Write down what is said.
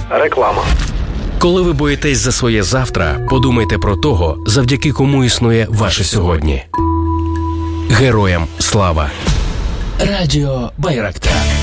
Реклама. Коли ви боїтесь за своє завтра, подумайте про того, завдяки кому існує ваше сьогодні. Героям слава. Радіо Байрактар.